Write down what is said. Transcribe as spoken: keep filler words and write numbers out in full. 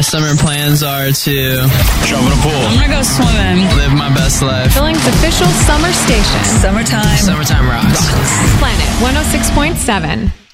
My summer plans are to jump in a pool. I'm gonna go swimming. Live my best life. Filling's official summer station. Summertime. Summertime rocks. Planet one oh six point seven.